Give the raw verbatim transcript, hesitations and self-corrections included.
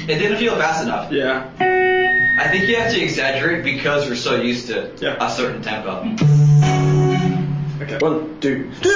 It didn't feel fast enough. Yeah. I think you have to exaggerate because we're so used to Yeah. a certain tempo. Okay. One, two, three.